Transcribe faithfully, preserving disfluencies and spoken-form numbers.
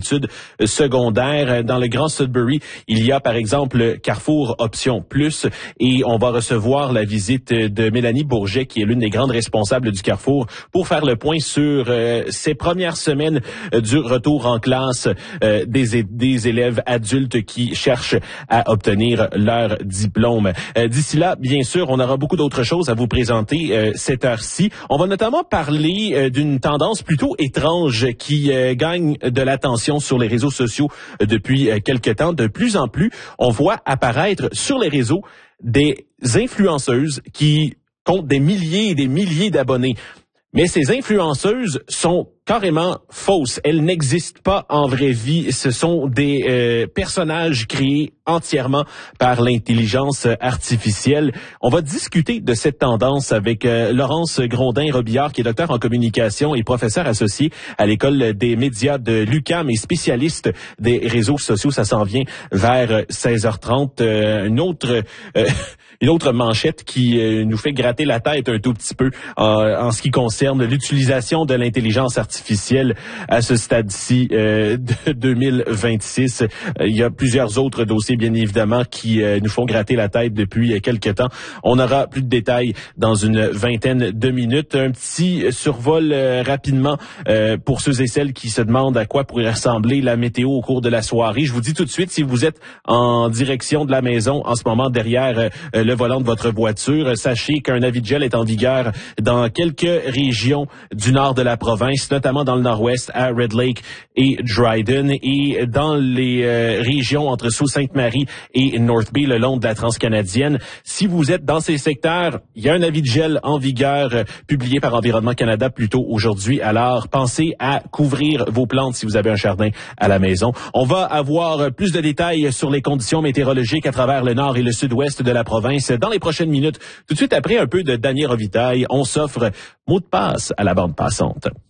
études secondaires. Dans le Grand Sudbury, il y a par exemple Carrefour Option Plus et on va recevoir la visite de Mélanie Bourget, qui est l'une des grandes responsables du Carrefour, pour faire le point sur euh, ces premières semaines euh, du retour en classe euh, des, des élèves adultes qui cherchent à obtenir leur diplôme. Euh, d'ici là, bien sûr, on aura beaucoup d'autres choses à vous présenter euh, cette heure-ci. On va notamment parler euh, d'une tendance plutôt étrange qui euh, gagne de l'attention sur les réseaux sociaux euh, depuis euh, quelque temps. De plus en plus, on voit apparaître sur les réseaux des influenceuses qui comptent des milliers et des milliers d'abonnés. Mais ces influenceuses sont carrément fausses. Elles n'existent pas en vraie vie. Ce sont des euh, personnages créés entièrement par l'intelligence artificielle. On va discuter de cette tendance avec euh, Laurence Grondin-Robillard, qui est docteur en communication et professeur associé à l'École des médias de l'U Q A M et spécialiste des réseaux sociaux. Ça s'en vient vers seize heures trente. Euh, une autre... Euh, Une autre manchette qui euh, nous fait gratter la tête un tout petit peu euh, en ce qui concerne l'utilisation de l'intelligence artificielle à ce stade-ci euh, de deux mille vingt-six. Euh, il y a plusieurs autres dossiers, bien évidemment, qui euh, nous font gratter la tête depuis quelques temps. On aura plus de détails dans une vingtaine de minutes. Un petit survol euh, rapidement euh, pour ceux et celles qui se demandent à quoi pourrait ressembler la météo au cours de la soirée. Je vous dis tout de suite, si vous êtes en direction de la maison en ce moment derrière euh, le volant de votre voiture, sachez qu'un avis de gel est en vigueur dans quelques régions du nord de la province, notamment dans le nord-ouest à Red Lake et Dryden, et dans les euh, régions entre Sault-Sainte-Marie et North Bay le long de la transcanadienne. Si vous êtes dans ces secteurs, il y a un avis de gel en vigueur euh, publié par Environnement Canada plus tôt aujourd'hui. Alors, pensez à couvrir vos plantes si vous avez un jardin à la maison. On va avoir plus de détails sur les conditions météorologiques à travers le nord et le sud-ouest de la province dans les prochaines minutes. Tout de suite après un peu de Daniel Robitaille, on s'offre mot de passe à la bande passante.